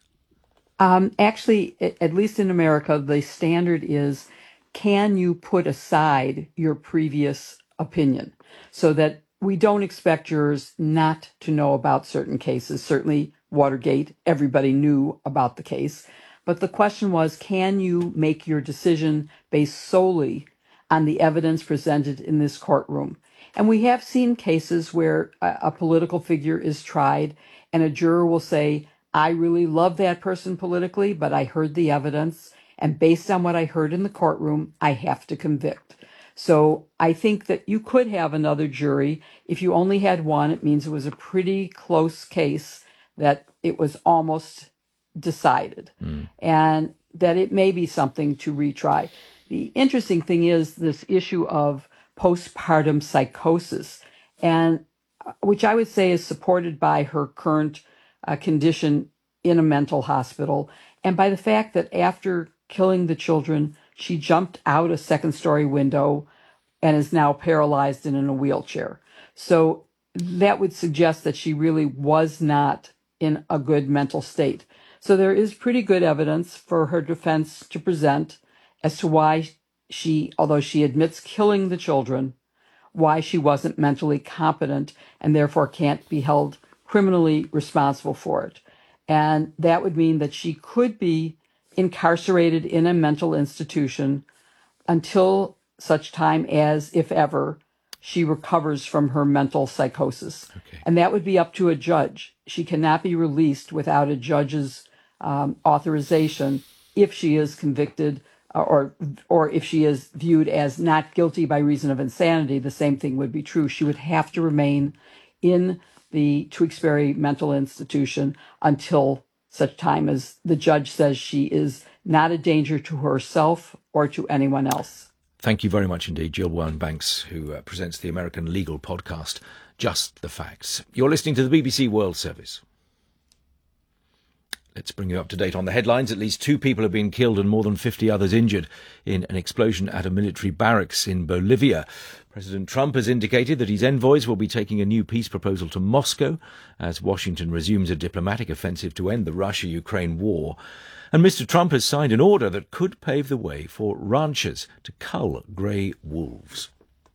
Um, actually, at least in America, the standard is, can you put aside your previous opinion? So that we don't expect jurors not to know about certain cases. Certainly Watergate, everybody knew about the case. But the question was, can you make your decision based solely on the evidence presented in this courtroom? And we have seen cases where a, a political figure is tried and a juror will say, I really love that person politically, but I heard the evidence, and based on what I heard in the courtroom, I have to convict. So I think that you could have another jury. If you only had one, it means it was a pretty close case, that it was almost decided, mm. and that it may be something to retry. The interesting thing is this issue of postpartum psychosis, and which I would say is supported by her current uh, condition in a mental hospital, and by the fact that after killing the children, she jumped out a second story window and is now paralyzed and in a wheelchair. So that would suggest that she really was not in a good mental state. So there is pretty good evidence for her defense to present as to why she, although she admits killing the children, why she wasn't mentally competent and therefore can't be held criminally responsible for it. And that would mean that she could be incarcerated in a mental institution until such time as, if ever, she recovers from her mental psychosis. Okay. And that would be up to a judge. She cannot be released without a judge's um, authorization if she is convicted uh, or or if she is viewed as not guilty by reason of insanity. The same thing would be true. She would have to remain in the Tewksbury mental institution until such time as the judge says she is not a danger to herself or to anyone else. Thank you very much indeed, Jill Werne-Banks, who uh, presents the American legal podcast, Just the Facts. You're listening to the B B C World Service. Let's bring you up to date on the headlines. At least two people have been killed and more than fifty others injured in an explosion at a military barracks in Bolivia. President Trump has indicated that his envoys will be taking a new peace proposal to Moscow as Washington resumes a diplomatic offensive to end the Russia-Ukraine war. And Mister Trump has signed an order that could pave the way for ranchers to cull grey wolves.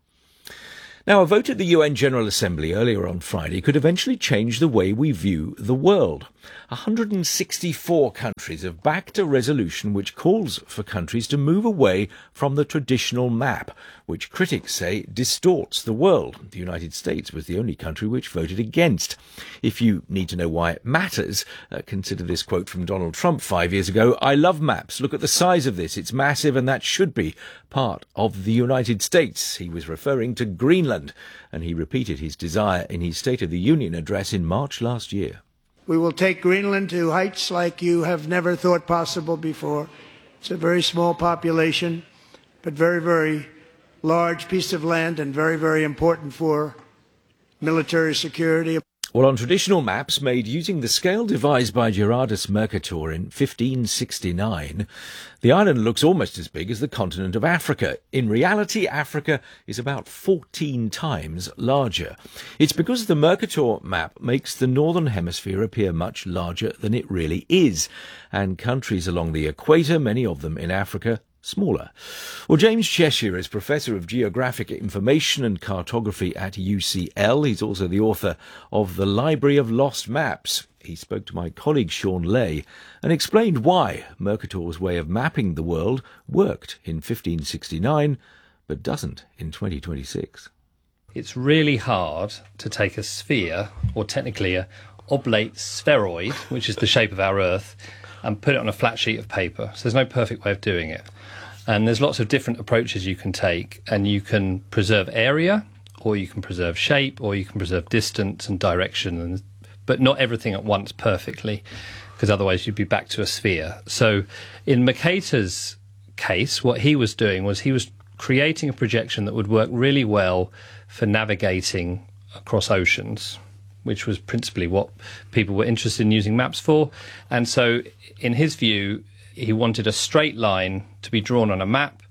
Now, a vote at the U N General Assembly earlier on Friday could eventually change the way we view the world. one hundred sixty-four countries have backed a resolution which calls for countries to move away from the traditional map, which critics say distorts the world. The United States was the only country which voted against. If you need to know why it matters, uh, consider this quote from Donald Trump five years ago. "I love maps. Look at the size of this. It's massive, and that should be part of the United States." He was referring to Greenland, and he repeated his desire in his State of the Union address in March last year. We will take Greenland to heights like you have never thought possible before. It's a very small population, but very, very large piece of land and very, very important for military security. Well, on traditional maps made using the scale devised by Gerardus Mercator in fifteen sixty-nine, the island looks almost as big as the continent of Africa. In reality, Africa is about fourteen times larger. It's because the Mercator map makes the northern hemisphere appear much larger than it really is, and countries along the equator, many of them in Africa, smaller. Well, James Cheshire is Professor of Geographic Information and Cartography at U C L. He's also the author of The Library of Lost Maps. He spoke to my colleague Sean Lay and explained why Mercator's way of mapping the world worked in fifteen sixty-nine but doesn't in twenty twenty-six. It's really hard to take a sphere, or technically a oblate spheroid, which is the shape of our Earth, and put it on a flat sheet of paper. So there's no perfect way of doing it. And there's lots of different approaches you can take, and you can preserve area, or you can preserve shape, or you can preserve distance and direction, and, but not everything at once perfectly, because otherwise you'd be back to a sphere. So in Mercator's case, what he was doing was he was creating a projection that would work really well for navigating across oceans, which was principally what people were interested in using maps for. And so in his view, he wanted a straight line to be drawn on a map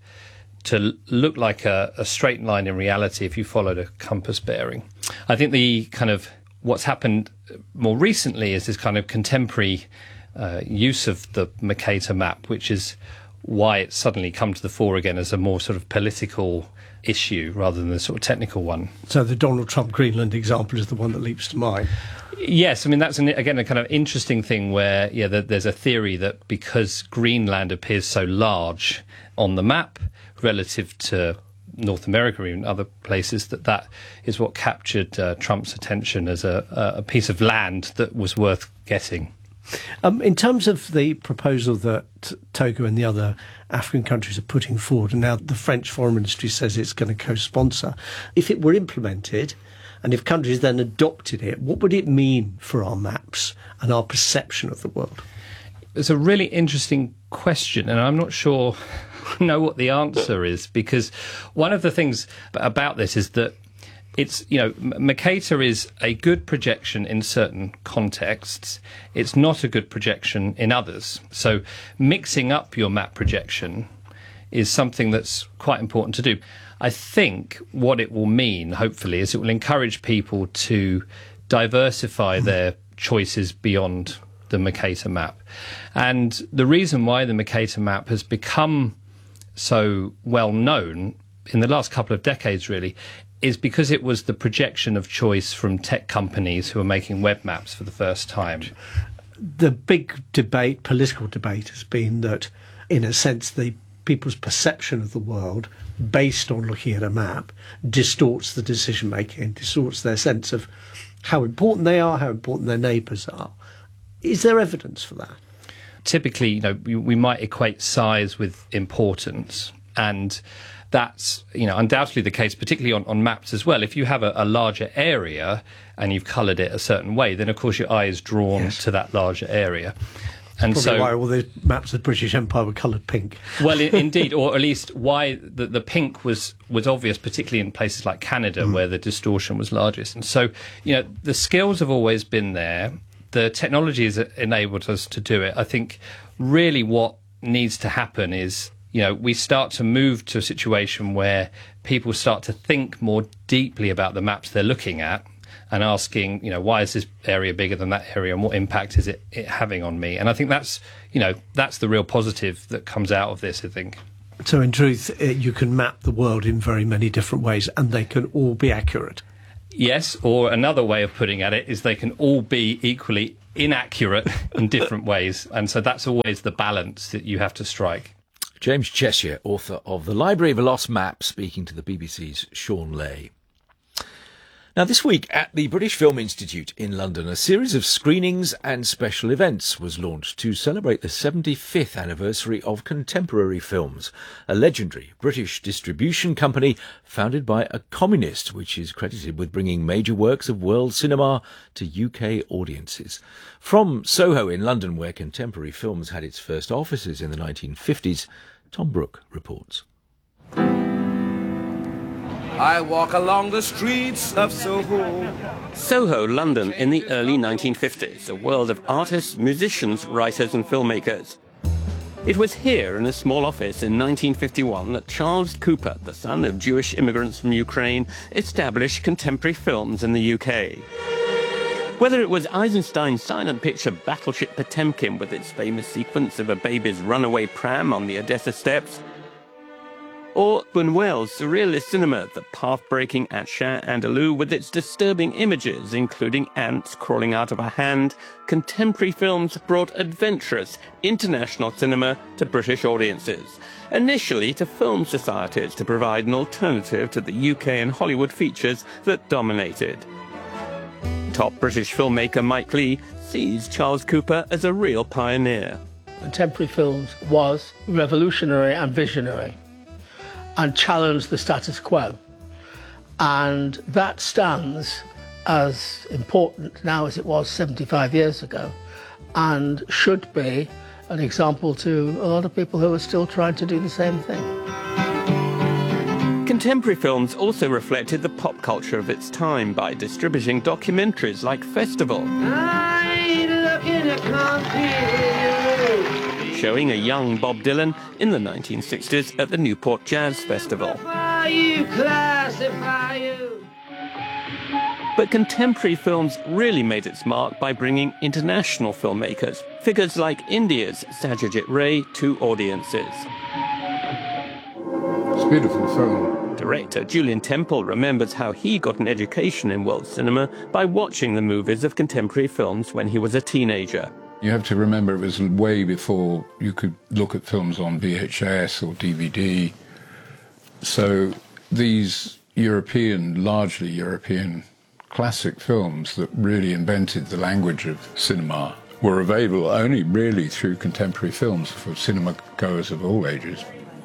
to look like a, a straight line in reality if you followed a compass bearing. I think the kind of what's happened more recently is this kind of contemporary uh, use of the Mercator map, which is why it's suddenly come to the fore again as a more sort of political issue rather than the sort of technical one. So the Donald Trump Greenland example is the one that leaps to mind. Yes, I mean, that's, an, again, a kind of interesting thing where, yeah, the, there's a theory that because Greenland appears so large on the map relative to North America or even other places, that that is what captured uh, Trump's attention as a, a piece of land that was worth getting. Um, in terms of the proposal that Togo and the other African countries are putting forward, and now the French Foreign Ministry says it's going to co-sponsor, if it were implemented and if countries then adopted it, what would it mean for our maps and our perception of the world? It's a really interesting question, and I'm not sure I know what the answer is, because one of the things about this is that it's, you know, Mercator is a good projection in certain contexts. It's not a good projection in others. So mixing up your map projection is something that's quite important to do. I think what it will mean, hopefully, is it will encourage people to diversify their choices beyond the Mercator map. And the reason why the Mercator map has become so well known in the last couple of decades, really, is because it was the projection of choice from tech companies who are making web maps for the first time. The big debate, political debate, has been that, in a sense, the people's perception of the world, based on looking at a map, distorts the decision-making, distorts their sense of how important they are, how important their neighbours are. Is there evidence for that? Typically, you know, we, we might equate size with importance, and that's, you know, undoubtedly the case, particularly on, on maps as well. If you have a, a larger area and you've coloured it a certain way, then of course your eye is drawn yes. to that larger area. And Probably so, why all the maps of the British Empire were coloured pink. Well, in, indeed, or at least why the, the pink was, was obvious, particularly in places like Canada, mm. where the distortion was largest. And so, you know, the skills have always been there. The technology has enabled us to do it. I think really what needs to happen is, you know, we start to move to a situation where people start to think more deeply about the maps they're looking at and asking, you know, why is this area bigger than that area and what impact is it, it having on me? And I think that's, you know, that's the real positive that comes out of this, I think. So in truth, you can map the world in very many different ways and they can all be accurate. Yes, or another way of putting at it is they can all be equally inaccurate in different ways. And so that's always the balance that you have to strike. James Cheshire, author of The Library of a Lost Map, speaking to the B B C's Sean Lay. Now, this week at the British Film Institute in London, a series of screenings and special events was launched to celebrate the seventy-fifth anniversary of Contemporary Films, a legendary British distribution company founded by a communist, which is credited with bringing major works of world cinema to U K audiences. From Soho in London, where Contemporary Films had its first offices in the nineteen fifties, Tom Brooke reports. I walk along the streets of Soho. Soho, London, in the early nineteen fifties, a world of artists, musicians, writers and filmmakers. It was here, in a small office in nineteen fifty-one, that Charles Cooper, the son of Jewish immigrants from Ukraine, established Contemporary Films in the U K. Whether it was Eisenstein's silent picture Battleship Potemkin with its famous sequence of a baby's runaway pram on the Odessa steps, or Buñuel's surrealist cinema, the path-breaking At Chien Andalou with its disturbing images, including ants crawling out of a hand, Contemporary Films brought adventurous, international cinema to British audiences, initially to film societies to provide an alternative to the U K and Hollywood features that dominated. Top British filmmaker Mike Leigh sees Charles Cooper as a real pioneer. Contemporary Films was revolutionary and visionary, and challenge the status quo. And that stands as important now as it was seventy-five years ago, and should be an example to a lot of people who are still trying to do the same thing. Contemporary Films also reflected the pop culture of its time by distributing documentaries like Festival, I ain't looking to compete, showing a young Bob Dylan in the nineteen sixties at the Newport Jazz Festival. you, classify you. But Contemporary Films really made its mark by bringing international filmmakers, figures like India's Satyajit Ray, to audiences. It's a beautiful film. Director Julian Temple remembers how he got an education in world cinema by watching the movies of Contemporary Films when he was a teenager. You have to remember it was way before you could look at films on V H S or D V D. So these European, largely European classic films that really invented the language of cinema were available only really through Contemporary Films for cinema goers of all ages.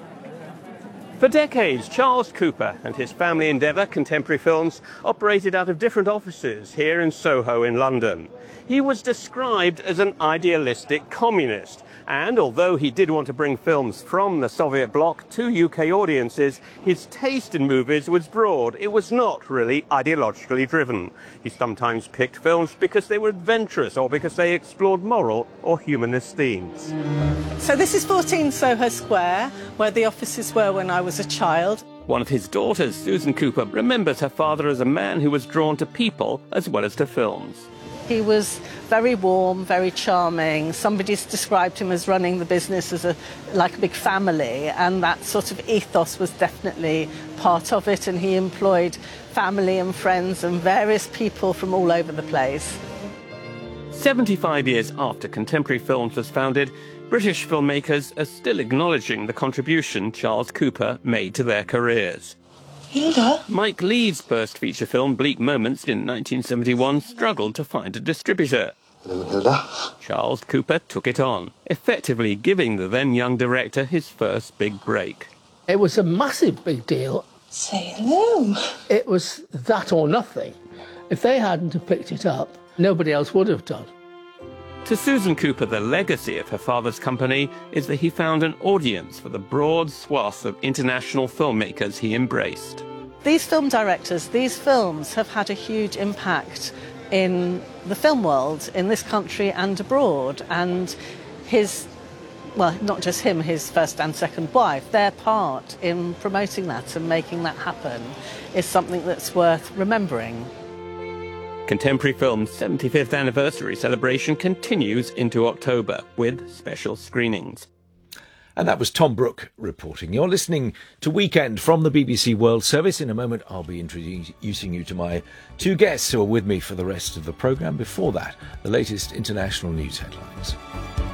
For decades, Charles Cooper and his family endeavour, Contemporary Films, operated out of different offices here in Soho in London. He was described as an idealistic communist, and although he did want to bring films from the Soviet bloc to U K audiences, his taste in movies was broad. It was not really ideologically driven. He sometimes picked films because they were adventurous or because they explored moral or humanist themes. So this is fourteen Soho Square, where the offices were when I was a child. One of his daughters, Susan Cooper, remembers her father as a man who was drawn to people as well as to films. He was very warm, very charming. Somebody's described him as running the business as a like a big family, and that sort of ethos was definitely part of it, and he employed family and friends and various people from all over the place. seventy-five years after Contemporary Films was founded, British filmmakers are still acknowledging the contribution Charles Cooper made to their careers. Hilda? Mike Leigh's first feature film, Bleak Moments, in nineteen seventy-one, struggled to find a distributor. Hello, Hilda. Charles Cooper took it on, effectively giving the then young director his first big break. It was a massive big deal. Say hello. It was that or nothing. If they hadn't have picked it up, nobody else would have done. To Susan Cooper, the legacy of her father's company is that he found an audience for the broad swath of international filmmakers he embraced. These film directors, these films have had a huge impact in the film world, in this country and abroad. And his, well, not just him, his first and second wife, their part in promoting that and making that happen is something that's worth remembering. Contemporary Film's seventy-fifth anniversary celebration continues into October with special screenings. And that was Tom Brooke reporting. You're listening to Weekend from the B B C World Service. In a moment, I'll be introducing you to my two guests who are with me for the rest of the programme. Before that, the latest international news headlines.